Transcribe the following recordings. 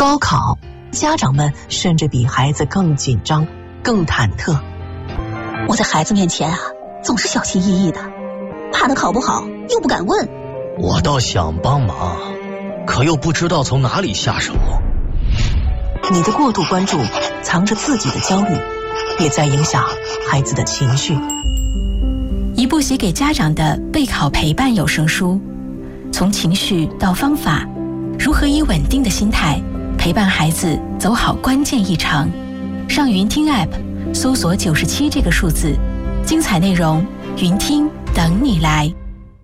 高考，家长们甚至比孩子更紧张、更忐忑。 我在孩子面前总是小心翼翼的，怕他考不好又不敢问。 我倒想帮忙，可又不知道从哪里下手。 你的过度关注藏着自己的焦虑，也在影响孩子的情绪。 一部写给家长的备考陪伴有声书，从情绪到方法，如何以稳定的心态陪伴孩子走好关键一程。上云听 App 搜索97这个数字，精彩内容云听等你来。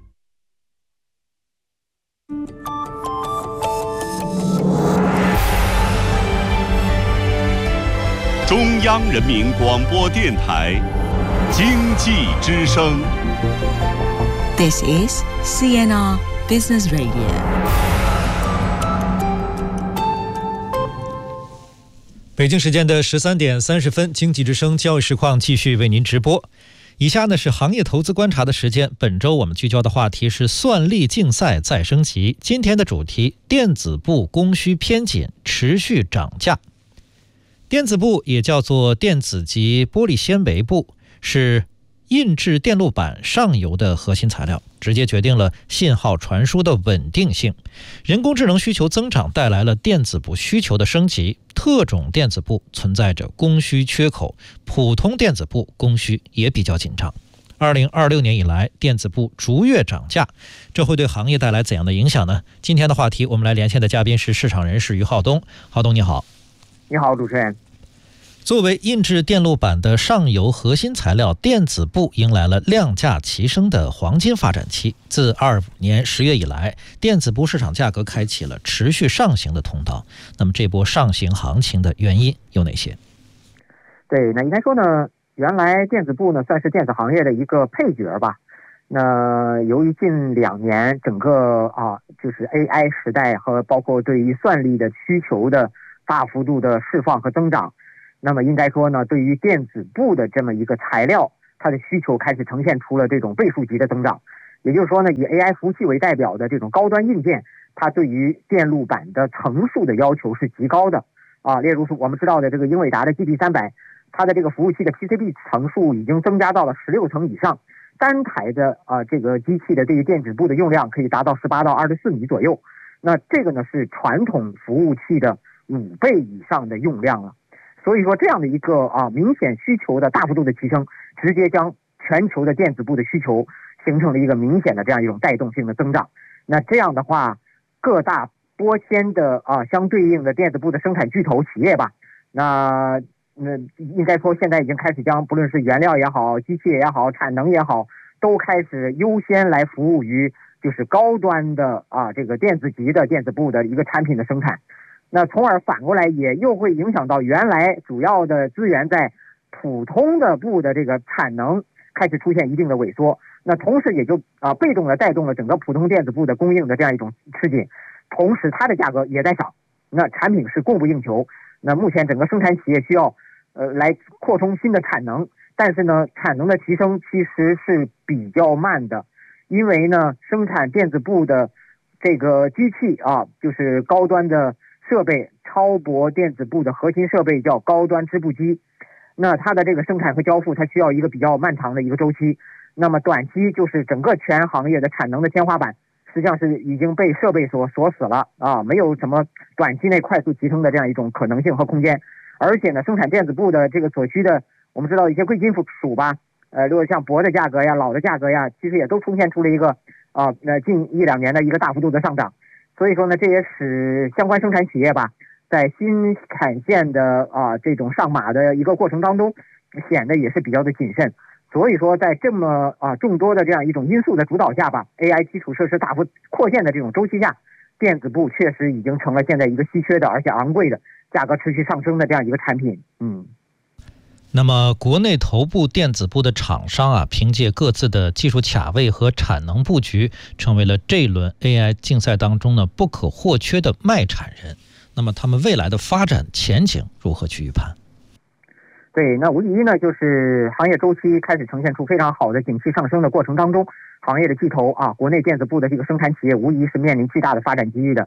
中央人民广播电台经济之声。 This is CNR Business Radio。 北京时间的13点30分，经济之声交易实况继续为您直播。以下呢是行业投资观察的时间。本周我们聚焦的话题是算力竞赛再升级。今天的主题：电子部供需偏紧，持续涨价。电子部也叫做电子及玻璃纤维部，是印制电路板上游的核心材料，直接决定了信号传输的稳定性。人工智能需求增长带来了电子部需求的升级，特种电子部存在着供需缺口，普通电子部供需也比较紧张。2026年以来，电子部逐月涨价，这会对行业带来怎样的影响呢？今天的话题，我们来连线的嘉宾是市场人士于浩东。浩东你好。 你好，主持人。 作为印制电路板的上游核心材料，电子部迎来了量价齐升的黄金发展期。自25年10月以来，电子部市场价格开启了持续上行的通道。那么这波上行行情的原因有哪些？ 对，那应该说呢，原来电子部呢算是电子行业的一个配角吧。那由于近2年整个就是 AI 时代和包括对于算力的需求的大幅度的释放和增长，那么应该说呢，对于电子部的这么一个材料，它的需求开始呈现出了这种倍数级的增长。也就是说呢，以 AI 服务器为代表的这种高端硬件，它对于电路板的层数的要求是极高的例如说我们知道的这个英伟达的 GT300， 它的这个服务器的 PCB 层数已经增加到了16层以上，单台的这个机器的这个电子部的用量可以达到18到24米左右。那这个呢是传统服务器的5倍以上的用量了。所以说这样的一个明显需求的大幅度的提升，直接将全球的电子部的需求形成了一个明显的这样一种带动性的增长。那这样的话，各大玻纤的相对应的电子部的生产巨头企业吧，那应该说现在已经开始将不论是原料也好、机器也好、产能也好，都开始优先来服务于就是高端的这个电子级的电子部的一个产品的生产。那从而反过来也又会影响到原来主要的资源在普通的部的这个产能开始出现一定的萎缩，那同时也就被动的带动了整个普通电子部的供应的这样一种吃紧，同时它的价格也在涨，那产品是供不应求。那目前整个生产企业需要来扩充新的产能，但是呢产能的提升其实是比较慢的，因为呢生产电子部的这个机器就是高端的设备，超薄电子部的核心设备叫高端织布机，那它的这个生产和交付它需要一个比较漫长的一个周期。那么短期就是整个全行业的产能的天花板实际上是已经被设备锁死了没有什么短期内快速提升的这样一种可能性和空间。而且呢生产电子部的这个所需的，我们知道一些贵金属吧，如果像铂的价格呀、铑的价格呀，其实也都出现出了一个近1-2年的一个大幅度的上涨。所以说呢，这也使相关生产企业吧，在新产线的这种上马的一个过程当中，显得也是比较的谨慎。所以说，在这么众多的这样一种因素的主导下吧 ，AI 基础设施大幅扩建的这种周期下，电子部确实已经成了现在一个稀缺的而且昂贵的、价格持续上升的这样一个产品。 那么国内头部电子部的厂商凭借各自的技术卡位和产能布局，成为了这一轮 AI 竞赛当中呢不可或缺的卖产人。那么他们未来的发展前景如何去预判？ 对，那无疑呢就是行业周期开始呈现出非常好的景气上升的过程当中，行业的巨头国内电子部的这个生产企业无疑是面临巨大的发展机遇的。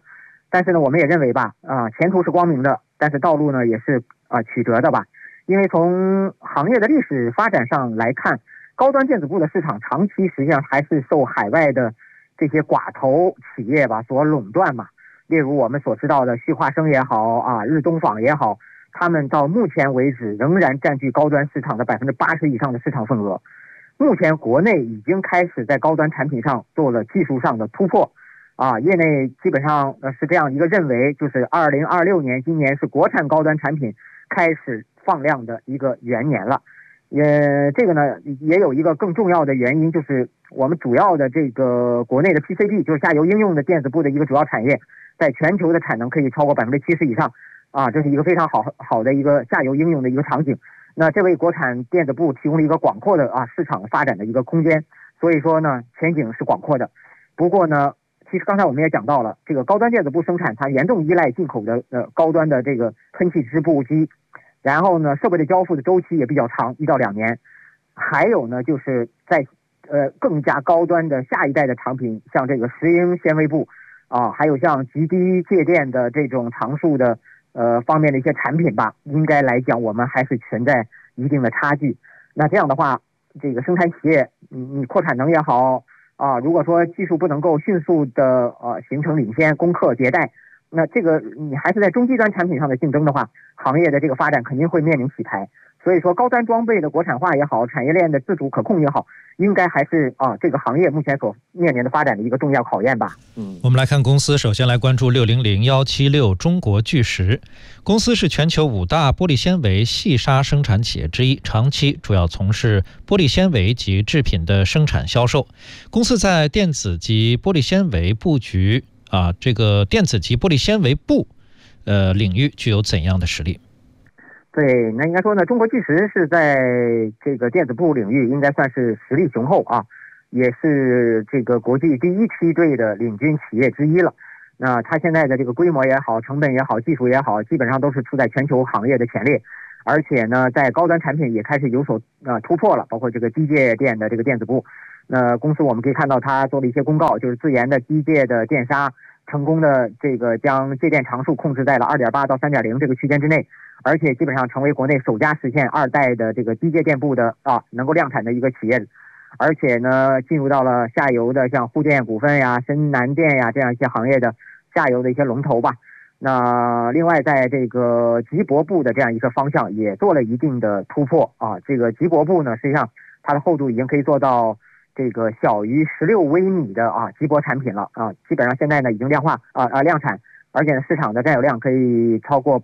但是呢，我们也认为吧，前途是光明的，但是道路呢也是曲折的吧。因为从行业的历史发展上来看，高端电子部的市场长期实际上还是受海外的这些寡头企业吧所垄断嘛。例如我们所知道的旭化生也好日东纺也好，他们到目前为止仍然占据高端市场的80%以上的市场份额。目前国内已经开始在高端产品上做了技术上的突破业内基本上是这样一个认为，就是2026年今年是国产高端产品开始放量的一个元年了。这个呢也有一个更重要的原因，就是我们主要的这个国内的 PCB 就是下游应用的电子部的一个主要产业，在全球的产能可以超过70%以上这是一个非常好的一个下游应用的一个场景。那这为国产电子部提供了一个广阔的市场发展的一个空间，所以说呢前景是广阔的。不过呢，其实刚才我们也讲到了，这个高端电子部生产它严重依赖进口的高端的这个喷气织布机，然后呢设备的交付的周期也比较长，1到2年。还有呢就是在更加高端的下一代的产品，像这个石英纤维布还有像极低介电的这种常数的方面的一些产品吧，应该来讲我们还是存在一定的差距。那这样的话，这个生产企业你扩产能也好如果说技术不能够迅速的形成领先攻克迭代，那这个你还是在中低端产品上的竞争的话，行业的这个发展肯定会面临洗牌。所以说高端装备的国产化也好，产业链的自主可控也好，应该还是这个行业目前所面临的发展的一个重要考验吧。 我们来看公司，首先来关注600176中国巨石。公司是全球5大玻璃纤维细纱生产企业之一，长期主要从事玻璃纤维及制品的生产销售。公司在电子及玻璃纤维布局这个电子及玻璃纤维布领域具有怎样的实力？ 对，那应该说呢，中国巨石是在这个电子部领域应该算是实力雄厚也是这个国际第一梯队的领军企业之一了。那它现在的这个规模也好，成本也好，技术也好，基本上都是处在全球行业的前列，而且呢，在高端产品也开始有所突破了，包括这个机械电的这个电子部。那公司我们可以看到，它做了一些公告，就是自研的机械的电纱成功的这个将介电常数控制在了2.8到3.0这个区间之内。而且基本上成为国内首家实现2代的这个机械电部的能够量产的一个企业，而且呢进入到了下游的像沪电股份呀、深南电呀这样一些行业的下游的一些龙头吧。那另外在这个极薄部的这样一个方向也做了一定的突破这个极薄部呢，实际上它的厚度已经可以做到这个小于16微米的极薄产品了基本上现在呢已经量产。而且市场的占有量可以超过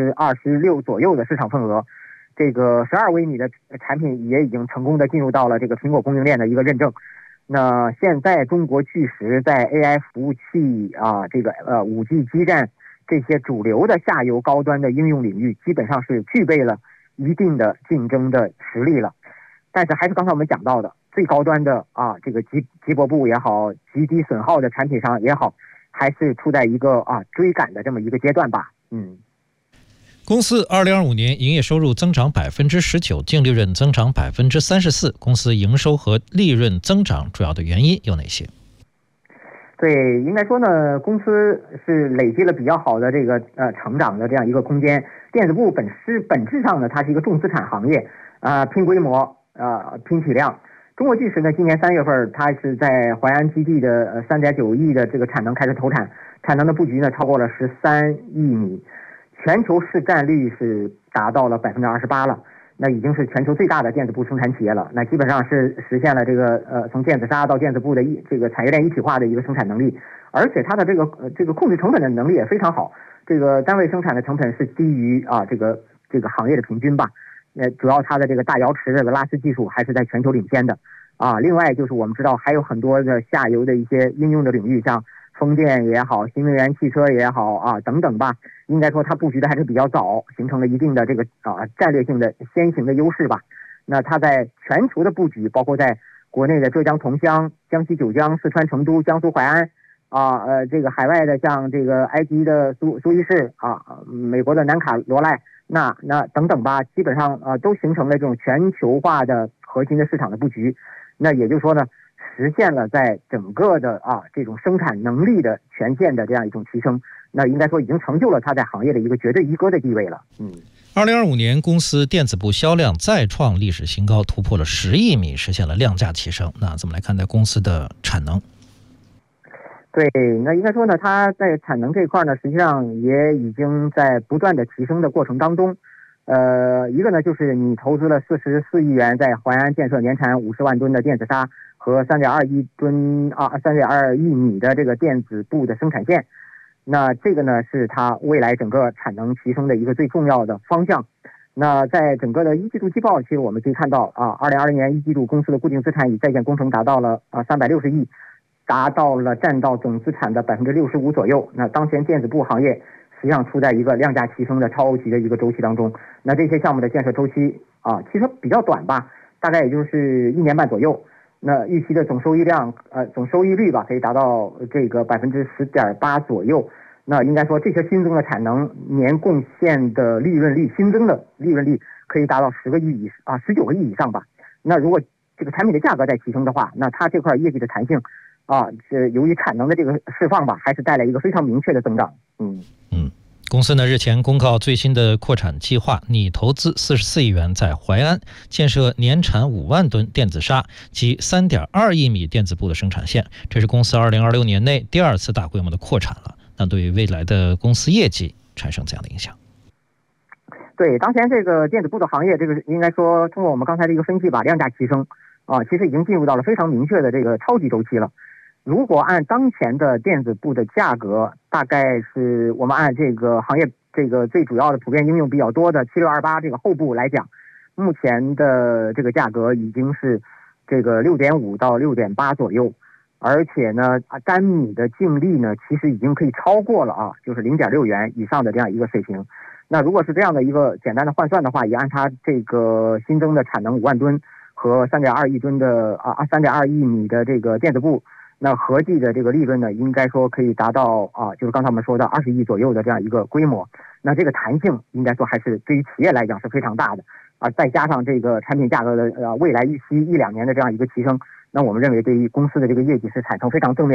26%左右的市场份额，这个12微米的产品也已经成功的进入到了这个苹果供应链的一个认证。那现在中国巨石在 AI 服务器这个5G 基站这些主流的下游高端的应用领域，基本上是具备了一定的竞争的实力了。但是还是刚才我们讲到的，最高端的这个极薄部也好，极低损耗的产品上也好，还是处在一个追赶的这么一个阶段吧。 公司2025年营业收入增长19%，净利润增长34%。公司营收和利润增长主要的原因有哪些？ 对，应该说呢，公司是累积了比较好的这个成长的这样一个空间。电子部本质上呢，它是一个重资产行业拼规模拼体量。中国巨石呢，今年3月份，它是在淮安基地的3.9亿的这个产能开始投产，产能的布局呢超过了13亿米，全球市占率是达到了28%了，那已经是全球最大的电子部生产企业了。那基本上是实现了这个从电子纱到电子部的这个产业链一体化的一个生产能力，而且它的这个控制成本的能力也非常好，这个单位生产的成本是低于这个行业的平均吧。主要它的这个大瑶池的拉丝技术还是在全球领先的另外就是我们知道还有很多的下游的一些应用的领域，像风电也好，新能源汽车也好等等吧，应该说它布局的还是比较早，形成了一定的这个战略性的先行的优势吧。那它在全球的布局，包括在国内的浙江桐乡、江西九江、四川成都、江苏淮安这个海外的像这个埃及的苏伊士美国的南卡罗来那等等吧，基本上都形成了这种全球化的核心的市场的布局。那也就是说呢，实现了在整个的这种生产能力的全线的这样一种提升。 那应该说已经成就了它在行业的一个绝对一哥的地位了。 2025年，公司电子部销量再创历史新高，突破了10亿米，实现了量价提升。那怎么来看待公司的产能？ 对，那应该说呢，它在产能这一块呢，实际上也已经在不断的提升的过程当中。一个呢，就是你投资了44亿元在淮安建设年产50万吨的电子纱和3.2亿米的这个电子部的生产线。那这个呢，是它未来整个产能提升的一个最重要的方向。那在整个的一季度季报，其实我们可以看到2020年一季度公司的固定资产与在建工程达到了360亿，达到了占到总资产的65%左右。那当前电子部行业实际上处在一个量价齐升的超欧级的一个周期当中。那这些项目的建设周期其实比较短吧，大概也就是1年半左右。那预期的总收益率吧，可以达到这个10.8%左右。那应该说这些新增的产能年贡献的利润率，新增的利润率可以达到19个亿以上吧。那如果这个产品的价格再提升的话，那它这块业绩的弹性是由于产能的这个释放吧，还是带来一个非常明确的增长。 公司呢日前公告最新的扩产计划，拟投资44亿元在淮安建设年产5万吨电子纱及3.2亿米电子部的生产线，这是公司2026年内第2次大规模的扩产了。那对于未来的公司业绩产生怎样的影响？ 对，当前这个电子部的行业，这个应该说通过我们刚才的一个分析吧，量价齐升其实已经进入到了非常明确的这个超级周期了。如果按当前的电子部的价格，大概是我们按这个行业这个最主要的普遍应用比较多的7628这个后部来讲，目前的这个价格已经是这个6.5到6.8左右，而且呢单米的净利呢其实已经可以超过了就是0.6元以上的这样一个水平。那如果是这样的一个简单的换算的话，也按它这个新增的产能5万吨和3.2亿吨的3.2亿米的这个电子部，那合计的这个利润呢，应该说可以达到就是刚才我们说的20亿左右的这样一个规模。那这个弹性应该说还是对于企业来讲是非常大的再加上这个产品价格的未来预期1-2年的这样一个提升，那我们认为对于公司的这个业绩是产生非常正面